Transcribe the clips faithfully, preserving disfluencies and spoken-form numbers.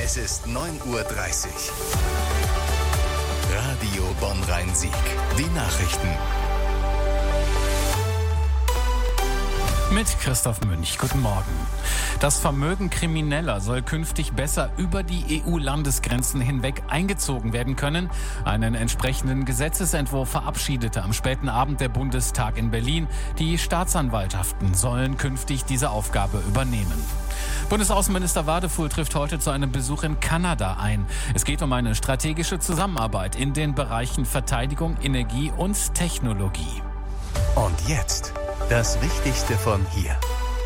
Es ist neun Uhr dreißig. Radio Bonn-Rhein-Sieg. Die Nachrichten. Mit Christoph Münch. Guten Morgen. Das Vermögen Krimineller soll künftig besser über die E U-Landesgrenzen hinweg eingezogen werden können. Einen entsprechenden Gesetzesentwurf verabschiedete am späten Abend der Bundestag in Berlin. Die Staatsanwaltschaften sollen künftig diese Aufgabe übernehmen. Bundesaußenminister Wadefuhl trifft heute zu einem Besuch in Kanada ein. Es geht um eine strategische Zusammenarbeit in den Bereichen Verteidigung, Energie und Technologie. Und jetzt das Wichtigste von hier.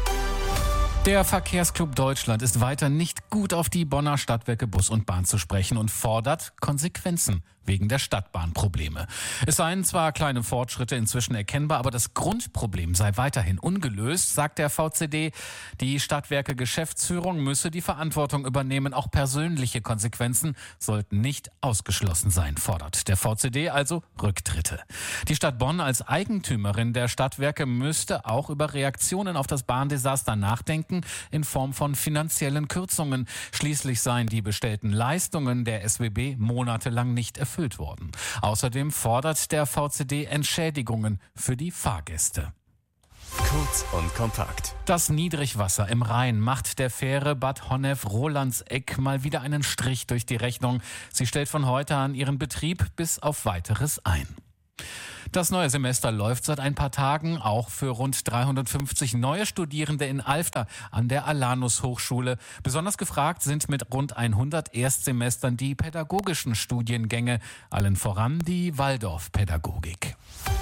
Der Verkehrsclub Deutschland ist weiter nicht gut auf die Bonner Stadtwerke Bus und Bahn zu sprechen und fordert Konsequenzen wegen der Stadtbahnprobleme. Es seien zwar kleine Fortschritte inzwischen erkennbar, aber das Grundproblem sei weiterhin ungelöst, sagt der V C D. Die Stadtwerke Geschäftsführung müsse die Verantwortung übernehmen. Auch persönliche Konsequenzen sollten nicht ausgeschlossen sein, fordert der V C D, also Rücktritte. Die Stadt Bonn als Eigentümerin der Stadtwerke müsste auch über Reaktionen auf das Bahndesaster nachdenken in Form von finanziellen Kürzungen. Schließlich seien die bestellten Leistungen der S W B monatelang nicht erfüllt worden. Außerdem fordert der V C D Entschädigungen für die Fahrgäste. Kurz und kompakt. Das Niedrigwasser im Rhein macht der Fähre Bad Honnef-Rolandseck mal wieder einen Strich durch die Rechnung. Sie stellt von heute an ihren Betrieb bis auf Weiteres ein. Das neue Semester läuft seit ein paar Tagen, auch für rund dreihundertfünfzig neue Studierende in Alfter an der Alanus Hochschule. Besonders gefragt sind mit rund hundert Erstsemestern die pädagogischen Studiengänge, allen voran die Waldorfpädagogik.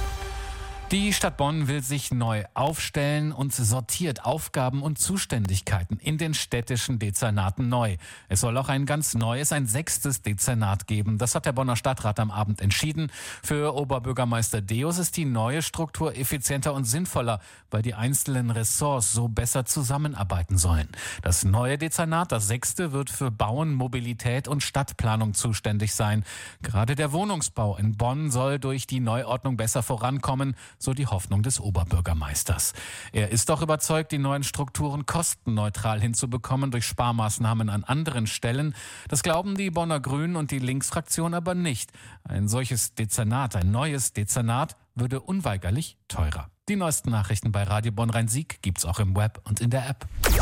Die Stadt Bonn will sich neu aufstellen und sortiert Aufgaben und Zuständigkeiten in den städtischen Dezernaten neu. Es soll auch ein ganz neues, ein sechstes Dezernat geben. Das hat der Bonner Stadtrat am Abend entschieden. Für Oberbürgermeister Deus ist die neue Struktur effizienter und sinnvoller, weil die einzelnen Ressorts so besser zusammenarbeiten sollen. Das neue Dezernat, das sechste, wird für Bauen, Mobilität und Stadtplanung zuständig sein. Gerade der Wohnungsbau in Bonn soll durch die Neuordnung besser vorankommen, so die Hoffnung des Oberbürgermeisters. Er ist auch überzeugt, die neuen Strukturen kostenneutral hinzubekommen durch Sparmaßnahmen an anderen Stellen. Das glauben die Bonner Grünen und die Linksfraktion aber nicht. Ein solches Dezernat, ein neues Dezernat, würde unweigerlich teurer. Die neuesten Nachrichten bei Radio Bonn-Rhein-Sieg gibt's auch im Web und in der App.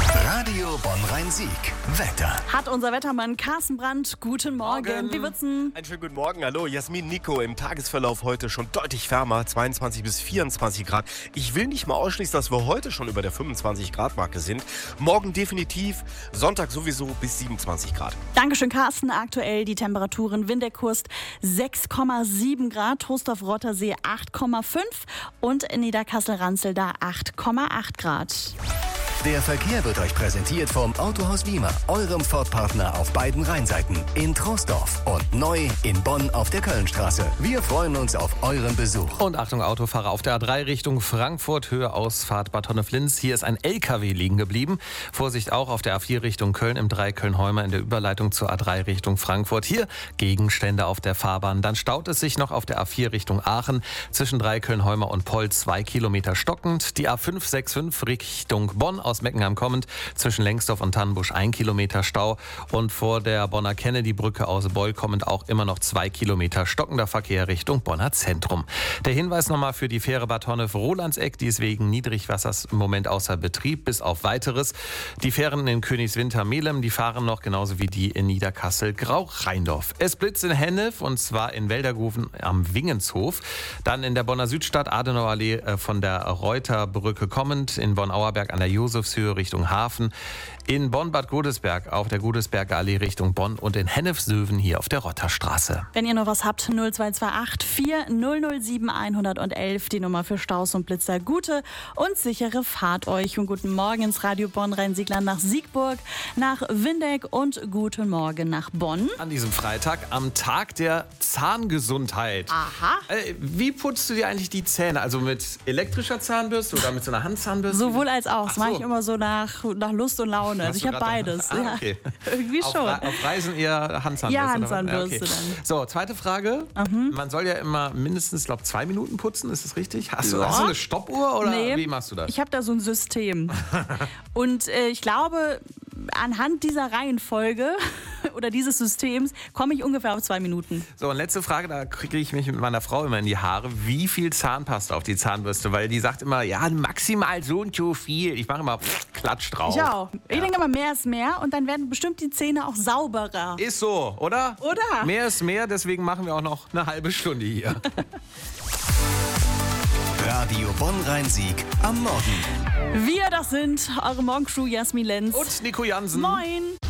Radio Bonn-Rhein-Sieg. Wetter. Hat unser Wettermann Carsten Brandt. Guten Morgen. Morgen. Wie wird's denn? Einen schönen guten Morgen. Hallo, Jasmin, Nico. Im Tagesverlauf heute schon deutlich wärmer, zweiundzwanzig bis vierundzwanzig Grad. Ich will nicht mal ausschließen, dass wir heute schon über der fünfundzwanzig Grad Marke sind. Morgen definitiv, Sonntag sowieso bis siebenundzwanzig Grad. Dankeschön, Carsten. Aktuell die Temperaturen Windeck-Hurst sechs Komma sieben Grad, Trostorf-Rottersee acht Komma fünf und in Niederkassel-Ranzel da acht Komma acht Grad. Der Verkehr wird euch präsentiert vom Autohaus Wiemer, eurem Ford-Partner auf beiden Rheinseiten, in Troisdorf und neu in Bonn auf der Kölnstraße. Wir freuen uns auf euren Besuch. Und Achtung, Autofahrer auf der A drei Richtung Frankfurt, Höhe Ausfahrt Bad Honnef-Linz. Hier ist ein L K W liegen geblieben. Vorsicht auch auf der A vier Richtung Köln im Dreieck Köln-Heumer in der Überleitung zur A drei Richtung Frankfurt. Hier Gegenstände auf der Fahrbahn. Dann staut es sich noch auf der A vier Richtung Aachen zwischen Dreieck Köln-Heumer und Poll zwei Kilometer stockend. Die A fünf sechs fünf Richtung Bonn aus Meckenheim kommend zwischen Lengsdorf und Tannenbusch ein Kilometer Stau und vor der Bonner Kennedy-Brücke aus Beul kommend auch immer noch zwei Kilometer stockender Verkehr Richtung Bonner Zentrum. Der Hinweis nochmal für die Fähre Bad Honnef-Rolandseck, die ist wegen Niedrigwassers im Moment außer Betrieb bis auf Weiteres. Die Fähren in Königswinter-Melem, die fahren noch genauso wie die in Niederkassel-Grau-Rheindorf. Es blitzt in Hennef und zwar in Wälderguven am Wingenshof. Dann in der Bonner Südstadt Adenauerallee von der Reuterbrücke kommend, in Bonn-Auerberg an der Josefshöhe Richtung Hafen, in Bonn-Bad Godesberg auf der Godesberger Allee Richtung Bonn und in Hennef-Söwen hier auf der Rotterstraße. Wenn ihr noch was habt, null zwei zwei acht vier null null sieben eins eins eins, die Nummer für Staus und Blitzer. Gute und sichere Fahrt euch und guten Morgen ins Radio Bonn-Rhein-Siegland nach Siegburg, nach Windeck und guten Morgen nach Bonn. An diesem Freitag am Tag der Zahngesundheit. Aha. Äh, wie putzt du dir eigentlich die Zähne? Also mit elektrischer Zahnbürste oder mit so einer Handzahnbürste? Sowohl als auch. Ach Das so. mache ich immer so nach, nach Lust und Laune. Also Hast ich du habe grad- beides. Ah, ja. okay. Irgendwie Auf, schon. Re- auf Reisen eher Handzahnbürste? Ja, oder was? Handzahnbürste Ja, okay. dann. So, zweite Frage. Mhm. Man soll ja immer mindestens, glaube zwei Minuten putzen. Ist das richtig? Hast, du, Ja. hast du eine Stoppuhr oder Nee, wie machst du das? Ich habe da so ein System. Und äh, ich glaube, anhand dieser Reihenfolge oder dieses Systems komme ich ungefähr auf zwei Minuten. So, und letzte Frage, da kriege ich mich mit meiner Frau immer in die Haare. Wie viel Zahnpasta auf die Zahnbürste? Weil die sagt immer, ja, maximal so und so viel. Ich mache immer pff, Klatsch drauf. Ich auch. Ich Ja. denke immer, mehr ist mehr und dann werden bestimmt die Zähne auch sauberer. Ist so, oder? Oder? Mehr ist mehr, deswegen machen wir auch noch eine halbe Stunde hier. Radio Bonn-Rhein-Sieg am Morgen. Wir, das sind eure Morgenshow Jasmin Lenz. Und Nico Jansen. Moin.